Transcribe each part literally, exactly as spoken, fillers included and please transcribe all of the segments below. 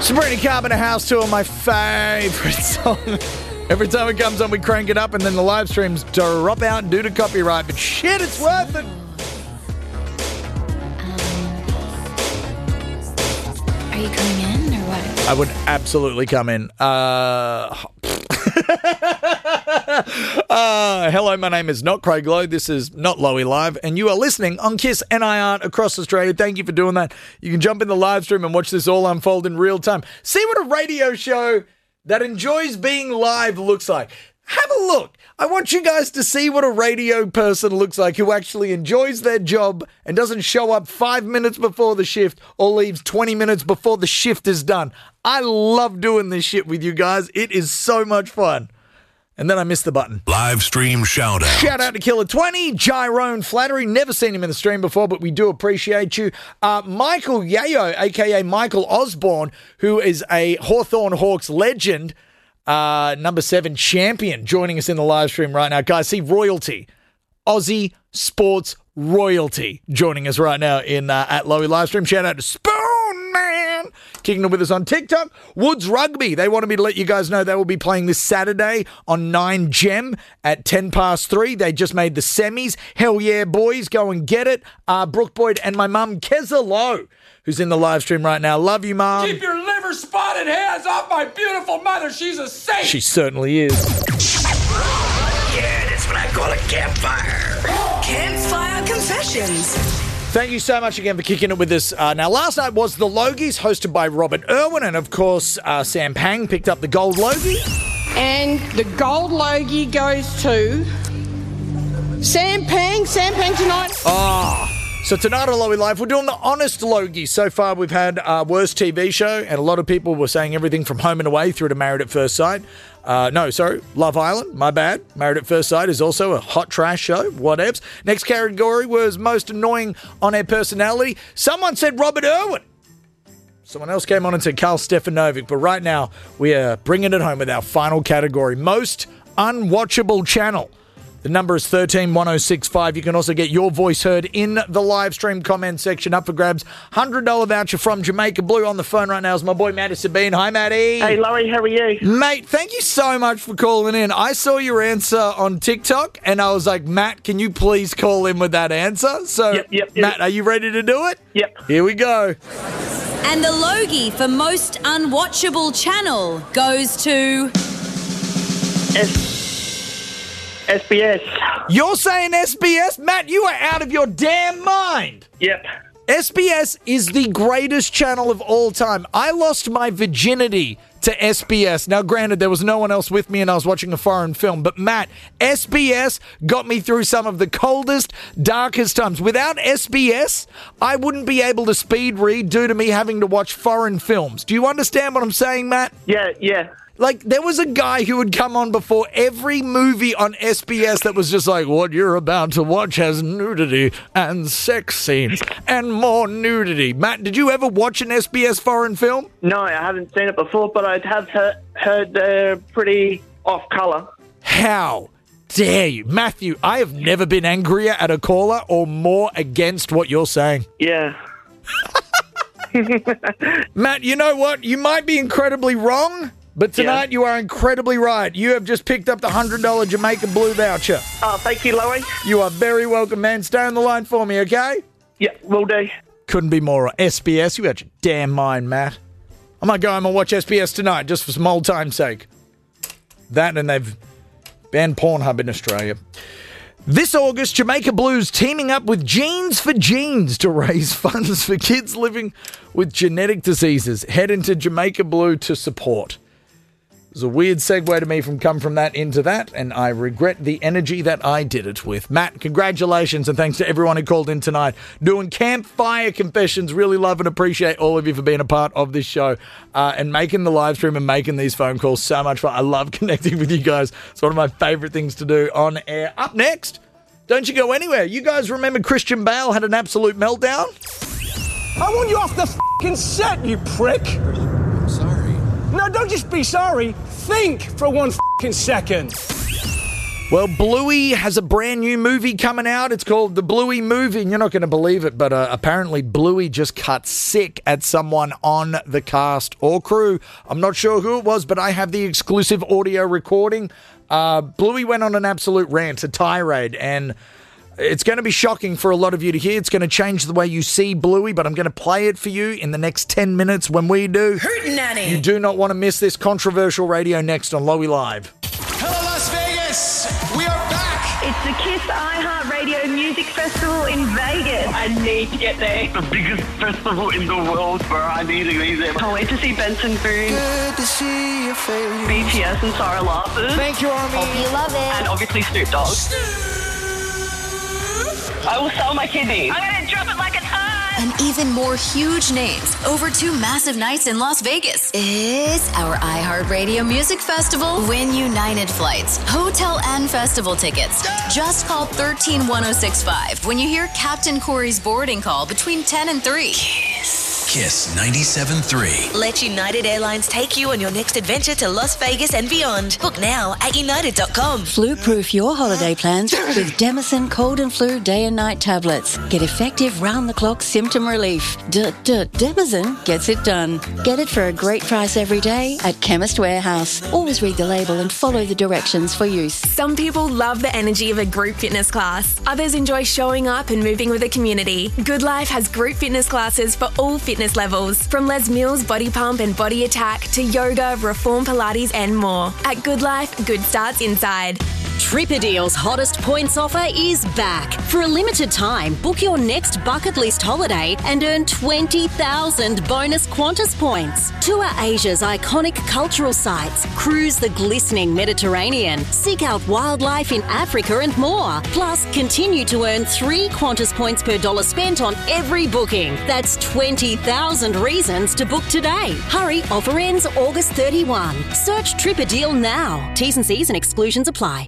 Sabrina Carpenter House Tour, my favourite song. Every time it comes on, we crank it up, and then the live streams drop out due to copyright. But shit, it's worth it. Are you coming in or what? I would absolutely come in. Uh, uh, hello, my name is not Craig Lowe. This is Not Lowy Live, and you are listening on Kiss N I R across Australia. Thank you for doing that. You can jump in the live stream and watch this all unfold in real time. See what a radio show that enjoys being live looks like. Have a look. I want you guys to see what a radio person looks like who actually enjoys their job and doesn't show up five minutes before the shift or leaves twenty minutes before the shift is done. I love doing this shit with you guys. It is so much fun. And then I missed the button. Live stream shout out. Shout out to Killer twenty, Gyrone Flattery. Never seen him in the stream before, but we do appreciate you. Uh, Michael Yayo, a k a. Michael Osborne, who is a Hawthorn Hawks legend, uh, number seven champion, joining us in the live stream right now. Guys, see royalty. Aussie sports royalty joining us right now in uh, at Lowy Livestream. Shout out to Spoon Man, kicking it with us on TikTok. Woods Rugby, they wanted me to let you guys know they will be playing this Saturday on nine Gem at ten past three. They just made the semis. Hell yeah, boys, go and get it. Uh, Brooke Boyd and my mum, Keza Lowe, who's in the live stream right now. Love you, Mum. Keep your liver spotted hands off my beautiful mother. She's a saint. She certainly is. Yeah, that's what I call a campfire. Campfire Confessions. Thank you so much again for kicking it with us. Uh, now, last night was the Logies, hosted by Robert Irwin, and of course, uh, Sam Pang picked up the gold Logie. And the gold Logie goes to Sam Pang. Sam Pang tonight. Ah. So tonight on Lowy Live, we're doing the honest Logie. So far, we've had our worst T V show, and a lot of people were saying everything from Home and Away through to Married at First Sight. Uh, no, sorry, Love Island, my bad. Married at First Sight is also a hot trash show, whatevs. Next category was most annoying on-air personality. Someone said Robert Irwin. Someone else came on and said Carl Stefanovic. But right now, we are bringing it home with our final category, most unwatchable channel. The number is thirteen one oh six five. You can also get your voice heard in the live stream comment section. Up for grabs. one hundred dollars voucher from Jamaica Blue. On the phone right now is my boy Matty Sabine. Hi, Matty. Hey, Laurie. How are you? Mate, thank you so much for calling in. I saw your answer on TikTok, and I was like, Matt, can you please call in with that answer? So, yep, yep, yep. Matt, are you ready to do it? Yep. Here we go. And the Logie for most unwatchable channel goes to... S- SBS. You're saying S B S? Matt, you are out of your damn mind. Yep. S B S is the greatest channel of all time. I lost my virginity to S B S. Now, granted, there was no one else with me and I was watching a foreign film, but Matt, S B S got me through some of the coldest, darkest times. Without S B S, I wouldn't be able to speed read due to me having to watch foreign films. Do you understand what I'm saying, Matt? Yeah, yeah. Like, there was a guy who would come on before every movie on S B S that was just like, what you're about to watch has nudity and sex scenes and more nudity. Matt, did you ever watch an S B S foreign film? No, I haven't seen it before, but I have heard, heard they're pretty off colour. How dare you? Matthew, I have never been angrier at a caller or more against what you're saying. Yeah. Matt, you know what? You might be incredibly wrong, but tonight yeah. you are incredibly right. You have just picked up the one hundred dollars Jamaica Blue voucher. Oh, thank you, Laurie. You are very welcome, man. Stay on the line for me, okay? Yeah, will do. Couldn't be more. S B S, you got your damn mind, Matt. I might go home and watch S B S tonight, just for some old time's sake. That, and they've banned Pornhub in Australia. This August, Jamaica Blues teaming up with Genes for Genes to raise funds for kids living with genetic diseases. Head into Jamaica Blue to support. There's a weird segue to me from come from that into that, and I regret the energy that I did it with. Matt, congratulations, and thanks to everyone who called in tonight. Doing Campfire Confessions. Really love and appreciate all of you for being a part of this show uh, and making the live stream and making these phone calls so much fun. I love connecting with you guys. It's one of my favourite things to do on air. Up next, don't you go anywhere. You guys remember Christian Bale had an absolute meltdown? I want you off the f***ing set, you prick. I'm sorry. No, don't just be sorry. Think for one f***ing second. Well, Bluey has a brand new movie coming out. It's called The Bluey Movie, and you're not going to believe it, but uh, apparently Bluey just cut sick at someone on the cast or crew. I'm not sure who it was, but I have the exclusive audio recording. Uh, Bluey went on an absolute rant, a tirade, and it's going to be shocking for a lot of you to hear. It's going to change the way you see Bluey, but I'm going to play it for you in the next ten minutes when we do. Hootenanny. You do not want to miss this controversial radio next on Lowy Live. Hello, Las Vegas. We are back. It's the Kiss iHeartRadio Music Festival in Vegas. I need to get there. The biggest festival in the world, bro. I need to be there. Can't wait to see Benson Boone, Good to see your face. B T S and Sarah Larson, Thank you, Army. You love it. and obviously Snoop Dogg. I will sell my kidneys. I'm going to drop it like it's hot. And even more huge names over two massive nights in Las Vegas. It's our iHeartRadio Music Festival. Win United flights, hotel and festival tickets. Just call one three one oh six five when you hear Captain Corey's boarding call between ten and three. Kiss ninety-seven point three. Let United Airlines take you on your next adventure to Las Vegas and beyond. Book now at united dot com. Flu-proof your holiday plans with Demison Cold and Flu Day and Night tablets. Get effective round-the-clock symptom relief. D-d-Demison gets it done. Get it for a great price every day at Chemist Warehouse. Always read the label and follow the directions for use. Some people love the energy of a group fitness class. Others enjoy showing up and moving with a community. Good Life has group fitness classes for all fitness levels, from Les Mills Body Pump and Body Attack to yoga, Reform Pilates and more. At Good Life, good starts inside. Tripadeal's hottest points offer is back. For a limited time, book your next bucket list holiday and earn twenty thousand bonus Qantas points. Tour Asia's iconic cultural sites, cruise the glistening Mediterranean, seek out wildlife in Africa and more. Plus, continue to earn three Qantas points per dollar spent on every booking. That's twenty thousand reasons to book today. Hurry, offer ends August thirty-first. Search Tripadeal now. T's and C's and exclusions apply.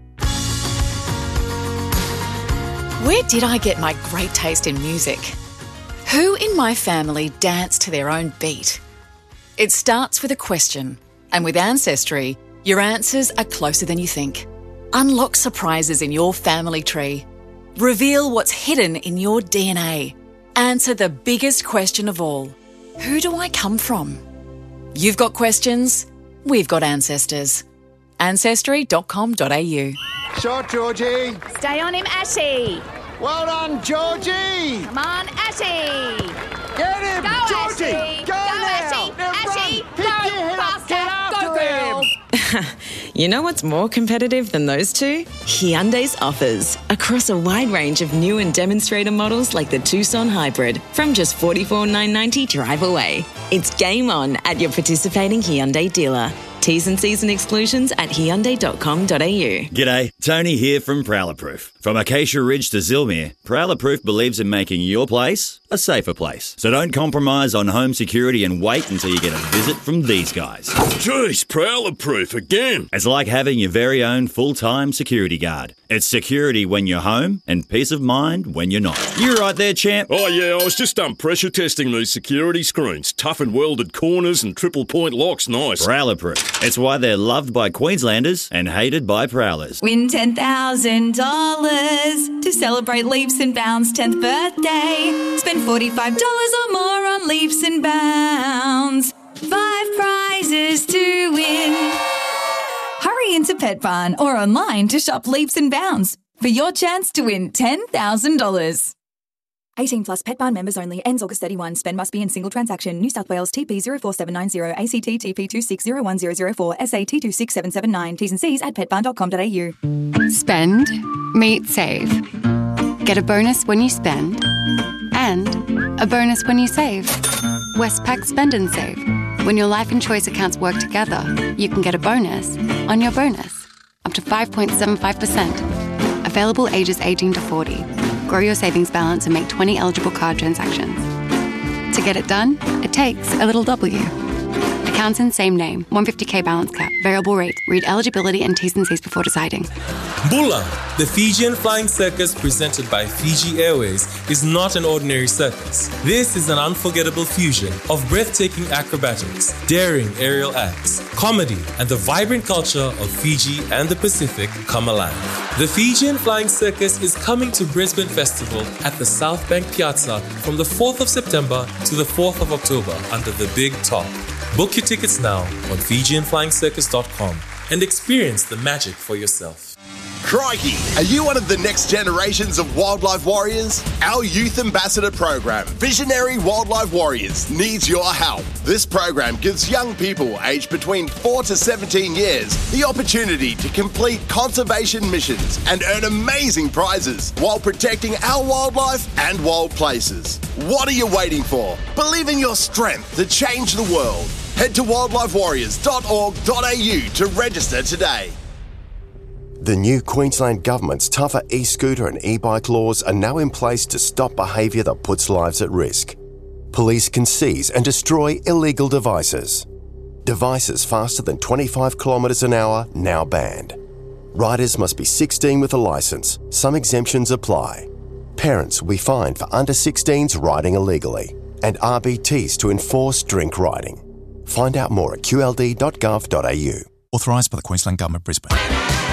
Where did I get my great taste in music? Who in my family danced to their own beat? It starts with a question, and with Ancestry, your answers are closer than you think. Unlock surprises in your family tree. Reveal what's hidden in your D N A. Answer the biggest question of all. Who do I come from? You've got questions, we've got ancestors. ancestry dot com dot a u. Shot, Georgie. Stay on him, Ashy. Well done, Georgie. Come on, Ashy. Get him, Go, Georgie. Ashy. Go, Go, now. Ashy. Now Ashy. run. Pick Go, your head up. Get faster. after Go, girl. him. You know what's more competitive than those two? Hyundai's offers. Across a wide range of new and demonstrator models like the Tucson Hybrid from just forty-four thousand nine hundred ninety dollars drive away. It's game on at your participating Hyundai dealer. T's and C's and exclusions at hyundai dot com dot a u. G'day, Tony here from Prowler Proof. From Acacia Ridge to Zilmere, Prowler Proof believes in making your place a safer place. So don't compromise on home security and wait until you get a visit from these guys. Jeez, Prowler Proof again. It's like having your very own full-time security guard. It's security when you're home and peace of mind when you're not. You right there, champ? Oh yeah, I was just um, pressure testing these security screens. Tough and welded corners and triple point locks, nice. Prowler Proof. It's why they're loved by Queenslanders and hated by Prowlers. Win ten thousand dollars to celebrate Leaps and Bounds' tenth birthday. Spend forty-five dollars or more on Leaps and Bounds. Five prizes to win. Hurry into Pet Barn or online to shop Leaps and Bounds for your chance to win ten thousand dollars. eighteen plus Pet Barn members only. Ends August thirty-first. Spend must be in single transaction. New South Wales T P zero four seven nine zero, A C T T P two six zero one zero zero four, S A T two six seven seven nine. T's and C's at pet barn dot com dot a u. Spend, meet, save. Get a bonus when you spend and a bonus when you save. Westpac Spend and Save. When your life and choice accounts work together, you can get a bonus on your bonus. Up to five point seven five percent. Available ages eighteen to forty. Grow your savings balance and make twenty eligible card transactions. To get it done, it takes a little W. Accounts in same name, one hundred fifty thousand balance cap, variable rate. Read eligibility and T's and C's before deciding. Bula, the Fijian Flying Circus presented by Fiji Airways, is not an ordinary circus. This is an unforgettable fusion of breathtaking acrobatics, daring aerial acts, comedy, and the vibrant culture of Fiji and the Pacific come alive. The Fijian Flying Circus is coming to Brisbane Festival at the South Bank Piazza from the fourth of September to the fourth of October under the Big Top. Book your tickets now on Fijian Flying Circus dot com and experience the magic for yourself. Crikey! Are you one of the next generations of wildlife warriors? Our youth ambassador program, Visionary Wildlife Warriors, needs your help. This program gives young people aged between four to seventeen years the opportunity to complete conservation missions and earn amazing prizes while protecting our wildlife and wild places. What are you waiting for? Believe in your strength to change the world. Head to wildlife warriors dot org dot a u to register today. The new Queensland Government's tougher e-scooter and e-bike laws are now in place to stop behaviour that puts lives at risk. Police can seize and destroy illegal devices. Devices faster than twenty-five kilometres an hour now banned. Riders must be sixteen with a licence. Some exemptions apply. Parents will be fined for under sixteens riding illegally, and R B Ts to enforce drink riding. Find out more at q l d dot gov dot a u. Authorised by the Queensland Government, Brisbane.